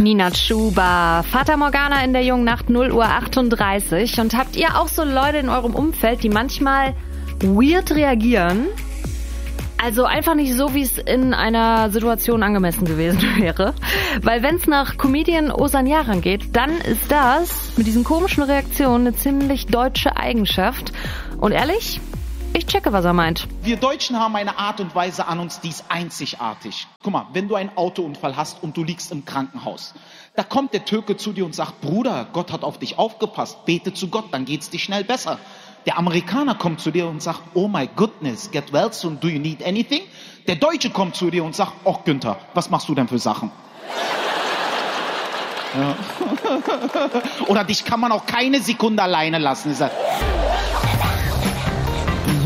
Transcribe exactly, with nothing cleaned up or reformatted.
Nina Chuba, Fata Morgana in der jungen Nacht, null Uhr achtunddreißig. Und habt ihr auch so Leute in eurem Umfeld, die manchmal weird reagieren? Also einfach nicht so, wie es in einer Situation angemessen gewesen wäre. Weil wenn es nach Comedian Ozan Yaran geht, dann ist das mit diesen komischen Reaktionen eine ziemlich deutsche Eigenschaft. Und ehrlich, ich checke, was er meint. Wir Deutschen haben eine Art und Weise an uns, die ist einzigartig. Guck mal, wenn du einen Autounfall hast und du liegst im Krankenhaus, da kommt der Türke zu dir und sagt, Bruder, Gott hat auf dich aufgepasst, bete zu Gott, dann geht's dir schnell besser. Der Amerikaner kommt zu dir und sagt, oh my goodness, get well soon, do you need anything? Der Deutsche kommt zu dir und sagt, oh Günther, was machst du denn für Sachen? Ja. Oder dich kann man auch keine Sekunde alleine lassen.